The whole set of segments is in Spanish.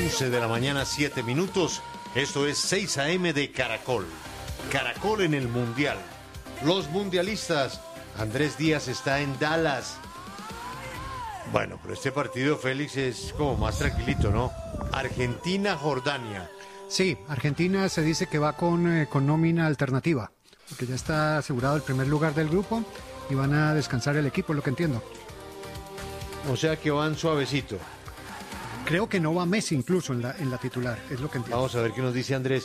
11 de la mañana, 7 minutos. Esto es 6 a.m. de Caracol. Caracol en el Mundial. Los mundialistas. Andrés Díaz está en Dallas. Bueno, pero este partido, Félix, es como más tranquilito, ¿no? Argentina-Jordania. Sí, Argentina se dice que va con nómina alternativa, porque ya está asegurado el primer lugar del grupo y van a descansar el equipo, es lo que entiendo. O sea que van suavecito. Creo que no va Messi incluso en la titular, es lo que entiendo. Vamos a ver qué nos dice Andrés.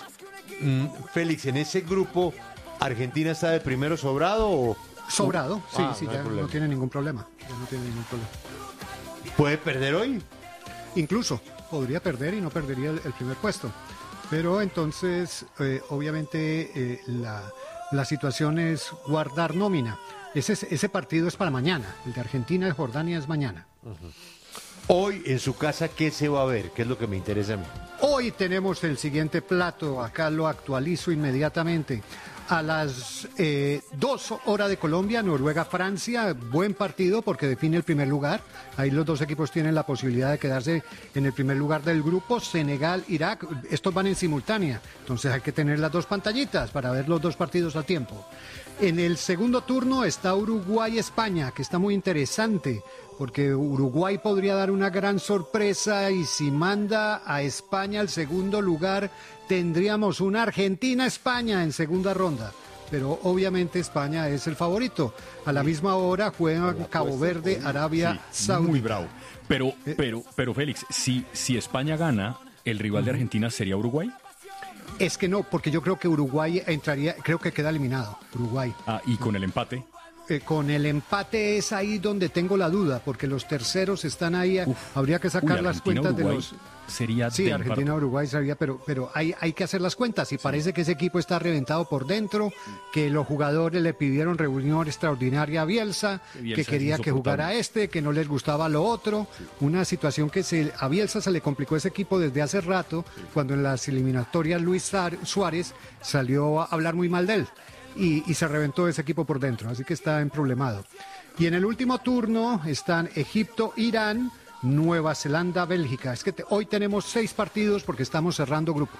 Félix, en ese grupo, ¿Argentina está de primero sobrado o...? Sobrado, sí, no ya no tiene ningún problema. Ya no tiene ningún problema. ¿Puede perder hoy? Incluso podría perder y no perdería el primer puesto. Pero entonces, obviamente, la situación es guardar nómina. Ese partido es para mañana. El de Argentina y Jordania es mañana. Hoy en su casa, ¿qué se va a ver? ¿Qué es lo que me interesa a mí? Hoy tenemos el siguiente plato. Acá lo actualizo inmediatamente. A las 2 horas de Colombia, Noruega-Francia, buen partido porque define el primer lugar. Ahí los dos equipos tienen la posibilidad de quedarse en el primer lugar del grupo. Senegal-Irak, estos van en simultánea, entonces hay que tener las dos pantallitas para ver los dos partidos al tiempo. En el segundo turno está Uruguay-España, que está muy interesante, porque Uruguay podría dar una gran sorpresa y si manda a España al segundo lugar, tendríamos una Argentina-España en segunda ronda. Pero obviamente España es el favorito. A la misma hora juegan Cabo Verde, Arabia Saudita. Muy bravo. Pero Félix, si España gana, ¿el rival de Argentina sería Uruguay? Es que no, porque yo creo que Uruguay entraría, creo que queda eliminado, Uruguay. ¿Y con el empate? Con el empate es ahí donde tengo la duda, porque los terceros están ahí, habría que sacar las cuentas de los... Sería sí, Argentina-Uruguay sería, pero hay que hacer las cuentas y parece que ese equipo está reventado por dentro, que los jugadores le pidieron reunión extraordinaria a Bielsa, que quería que jugara que no les gustaba lo otro, una situación que a Bielsa se le complicó ese equipo desde hace rato, cuando en las eliminatorias Luis Suárez salió a hablar muy mal de él. Y se reventó ese equipo por dentro, así que está emproblemado. Y en el último turno están Egipto, Irán, Nueva Zelanda, Bélgica. Es que hoy tenemos 6 partidos porque estamos cerrando grupos.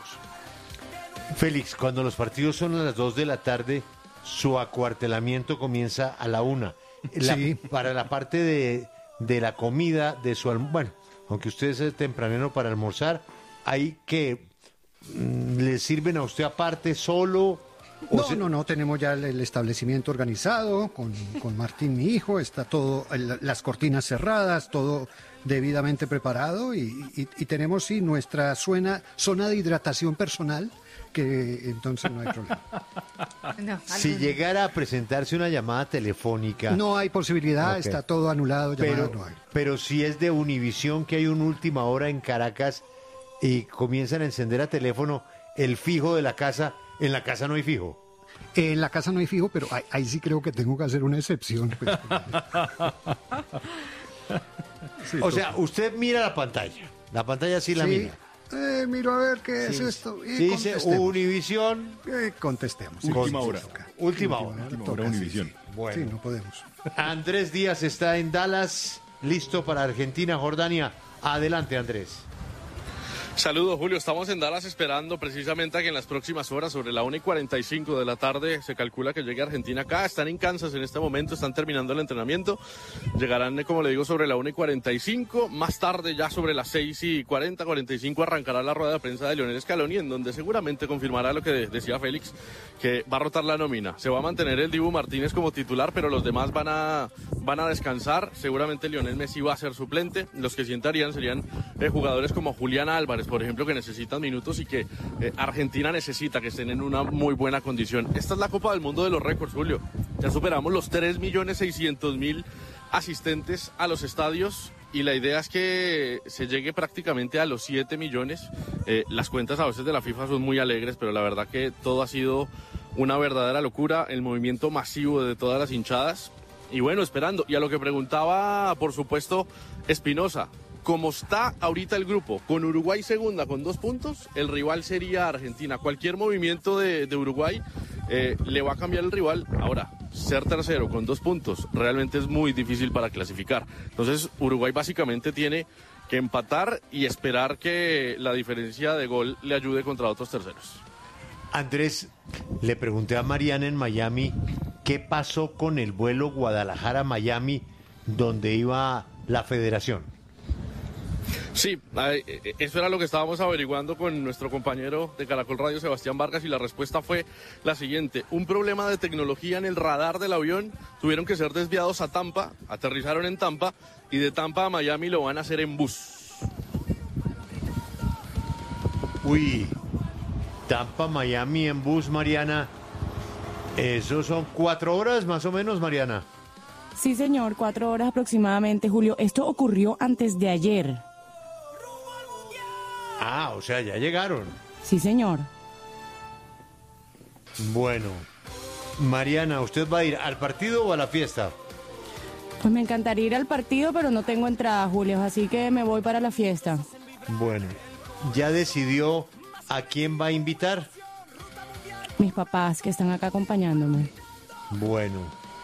Félix, cuando los partidos son a las 2 de la tarde, su acuartelamiento comienza a la 1. Sí. Para la parte de la comida, de su bueno, aunque usted es tempranero para almorzar, hay que le sirven a usted aparte solo. No, tenemos ya el establecimiento organizado con Martín, mi hijo, está todo, las cortinas cerradas, todo debidamente preparado y tenemos nuestra zona de hidratación personal, que entonces no hay problema. Si llegara a presentarse una llamada telefónica... No hay posibilidad, está todo anulado, no hay. Pero si es de Univisión, que hay una última hora en Caracas y comienzan a encender a teléfono el fijo de la casa... En la casa no hay fijo. En la casa no hay fijo, pero ahí sí creo que tengo que hacer una excepción. Pues. Sí, o sea, usted mira la pantalla sí la mira. Miro a ver qué es esto. Y dice Univisión. Contestemos. Última hora. Última hora Univisión. Bueno. Sí, no podemos. Andrés Díaz está en Dallas, listo para Argentina, Jordania. Adelante, Andrés. Saludos, Julio. Estamos en Dallas esperando precisamente a que en las próximas horas, sobre la 1:45 de la tarde, se calcula que llegue Argentina acá. Están en Kansas en este momento, están terminando el entrenamiento. Llegarán, como le digo, sobre la 1:45. Más tarde, ya sobre las 6:40, 45, arrancará la rueda de prensa de Lionel Scaloni, en donde seguramente confirmará lo que decía Félix, que va a rotar la nómina. Se va a mantener el Dibu Martínez como titular, pero los demás van a descansar. Seguramente Lionel Messi va a ser suplente. Los que sí entrarían serían jugadores como Julián Álvarez, por ejemplo, que necesitan minutos y que Argentina necesita que estén en una muy buena condición. Esta es la Copa del Mundo de los récords, Julio. Ya superamos los 3.600.000 asistentes a los estadios y la idea es que se llegue prácticamente a los 7 millones. Las cuentas a veces de la FIFA son muy alegres, pero la verdad que todo ha sido una verdadera locura, el movimiento masivo de todas las hinchadas. Y bueno, esperando. Y a lo que preguntaba, por supuesto, Espinosa. Como está ahorita el grupo, con Uruguay segunda con 2 puntos, el rival sería Argentina. Cualquier movimiento de Uruguay le va a cambiar el rival. Ahora, ser tercero con 2 puntos realmente es muy difícil para clasificar. Entonces, Uruguay básicamente tiene que empatar y esperar que la diferencia de gol le ayude contra otros terceros. Andrés, le pregunté a Mariana en Miami qué pasó con el vuelo Guadalajara-Miami donde iba la federación. Sí, eso era lo que estábamos averiguando con nuestro compañero de Caracol Radio, Sebastián Vargas, y la respuesta fue la siguiente. Un problema de tecnología en el radar del avión, tuvieron que ser desviados a Tampa, aterrizaron en Tampa, y de Tampa a Miami lo van a hacer en bus. Uy, Tampa, Miami en bus, Mariana. ¿Eso son 4 horas más o menos, Mariana? Sí, señor, 4 horas aproximadamente, Julio. Esto ocurrió antes de ayer. Ah, o sea, ya llegaron. Sí, señor. Bueno, Mariana, ¿usted va a ir al partido o a la fiesta? Pues me encantaría ir al partido, pero no tengo entrada, Julio, así que me voy para la fiesta. Bueno, ¿ya decidió a quién va a invitar? Mis papás, que están acá acompañándome. Bueno,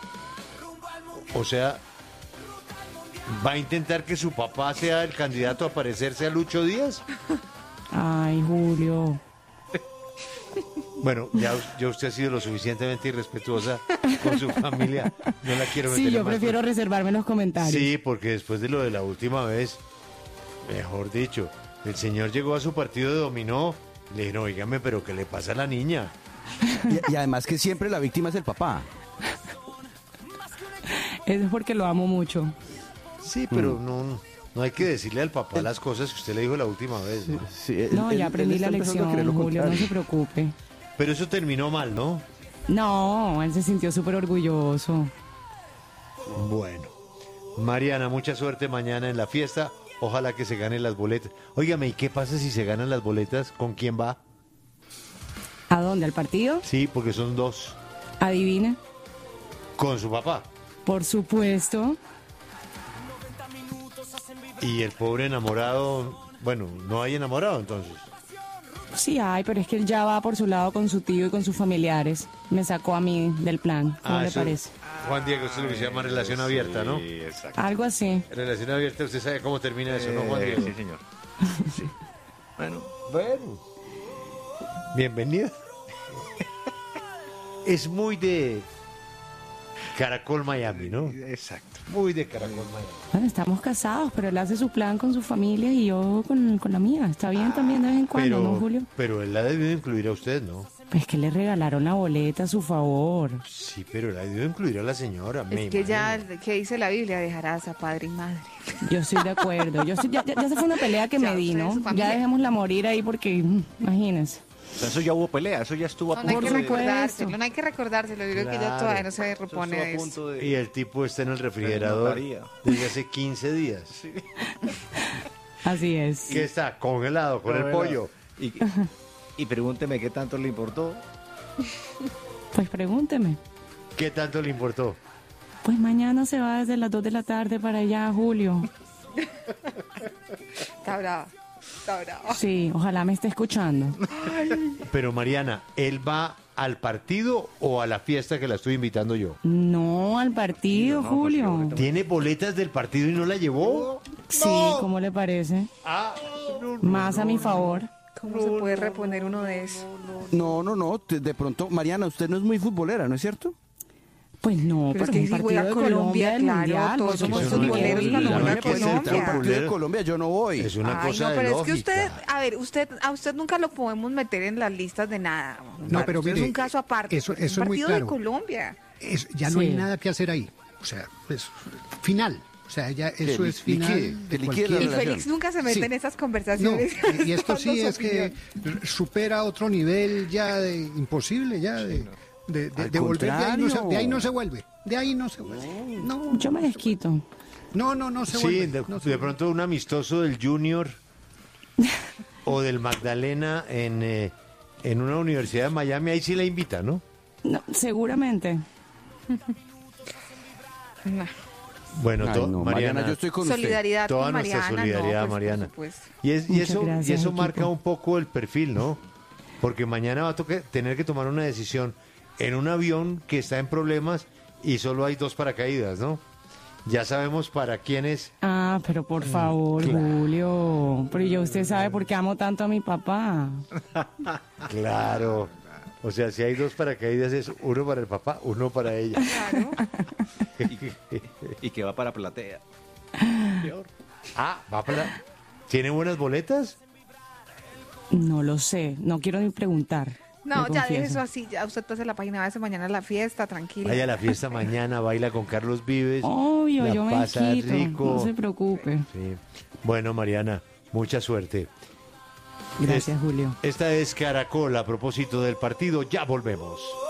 o sea, ¿va a intentar que su papá sea el candidato a parecerse a Lucho Díaz? Ay, Julio. Bueno, ya usted ha sido lo suficientemente irrespetuosa con su familia. No la quiero meter Sí, yo en más prefiero reservarme los comentarios. Sí, porque después de lo de la última vez, mejor dicho, el señor llegó a su partido de dominó, le dijeron, oígame, pero ¿qué le pasa a la niña? Y además que siempre la víctima es el papá. Eso es porque lo amo mucho. Sí, pero no hay que decirle al papá las cosas que usted le dijo la última vez, ¿no? Sí, No, ya aprendí está la empezando a lección, creer lo Julio, no contrario. se preocupe. Pero eso terminó mal, ¿no? No, él se sintió súper orgulloso. Bueno, Mariana, mucha suerte mañana en la fiesta. Ojalá que se ganen las boletas. Óigame, ¿y qué pasa si se ganan las boletas? ¿Con quién va? ¿A dónde? ¿Al partido? Sí, porque son 2. Adivine. Con su papá. Por supuesto. Y el pobre enamorado, bueno, no hay enamorado entonces. Sí hay, pero es que él ya va por su lado con su tío y con sus familiares. Me sacó a mí del plan. ¿Cómo le eso, parece? Juan Diego, eso es lo que se llama relación abierta, ¿no? Sí, exacto. Algo así. Relación abierta, usted sabe cómo termina eso, ¿no, Juan Diego? Sí, señor. Sí. Bueno, Bueno. Bienvenido. Es muy de Caracol Miami, ¿no? exacto. Muy de Caracol Miami. Bueno, estamos casados, pero él hace su plan con su familia y yo con la mía. Está bien también de vez en cuando, ¿no, Julio? Pero él la debió incluir a usted, ¿no? Pues que le regalaron la boleta a su favor. Sí, pero la debió incluir a la señora. me Es que ya, imagino. ¿qué dice la Biblia? Dejarás a padre y madre. Yo estoy de acuerdo. Ya se fue una pelea que Ya, me di, usted y ¿no? su familia. Ya dejémosla morir ahí porque, imagínense. O sea, eso ya hubo pelea, eso ya estuvo a No hay punto que de... recordárselo, no hay que recordárselo. Yo creo que ya Claro. todavía no se eso repone estuvo de a eso. punto de... Y el tipo está en el refrigerador María. desde hace 15 días. Así es. ¿Qué está? Congelado con el pollo. Y pregúnteme qué tanto le importó. Pues pregúnteme. ¿Qué tanto le importó? Pues mañana se va desde las 2 de la tarde para allá, Julio. Está brava, está brava. Sí, ojalá me esté escuchando. Pero Mariana, ¿él va al partido o a la fiesta que la estoy invitando yo? No, al partido, Julio. ¿Tiene boletas del partido y no la llevó? Sí, ¿cómo le parece? Ah, Más a mi favor. ¿Cómo se puede reponer uno de eso? No. De pronto, Mariana, usted no es muy futbolera, ¿no es cierto? Pues no, Pero pero es es que un si juega partido de Colombia del Colombia, Mundial. claro, todos pues, somos eso no futboleros puede cuando ir. juega Que es el Colombia. partido de Colombia, yo no voy. es una Ay, cosa no, de pero es que lógica. usted, a ver, a usted nunca lo podemos meter en las listas de nada. No, pero Usted mire, es un caso aparte. eso es es un muy partido claro. de Colombia. Ya no hay Sí. nada que hacer ahí. O sea, pues, final. O sea, ya eso es final. liquide, de liquide la cualquier- Y relación. Félix nunca se mete Sí. en esas No, conversaciones. y esto sí dando es su que opinión. supera otro nivel ya de imposible, ya de volver. De ahí no se vuelve. De ahí no se vuelve. No, Yo me desquito. no se Sí, vuelve. no se de vuelve. pronto un amistoso del Junior o del Magdalena en una universidad de Miami, ahí sí la invita, ¿no? No, seguramente. No. Bueno, Ay, no, Mariana, yo estoy con Solidaridad toda con nuestra Mariana, solidaridad, no, pues, Mariana. por supuesto. Y Muchas eso gracias, equipo. marca un poco el perfil, ¿no? Porque mañana va a tener que tomar una decisión en un avión que está en problemas y solo hay 2 paracaídas, ¿no? Ya sabemos para quién es. Ah, pero por favor, claro. Julio. Pero ya usted sabe por qué amo tanto a mi papá. Claro. O sea, si hay dos paracaídas es uno para el papá, uno para ella. Claro. Y que va para platea. Ah, va para... ¿Tiene buenas boletas? No lo sé, no quiero ni preguntar. No, le ya deje confieso. eso así. Ya usted pase la página, váyase mañana a la fiesta, tranquila. Vaya a la fiesta mañana, baila con Carlos Vives. Obvio, la yo me pasa quito, rico. no se preocupe. Sí. Bueno, Mariana, mucha suerte. Gracias, Julio. Esta es Caracol a propósito del partido. Ya volvemos.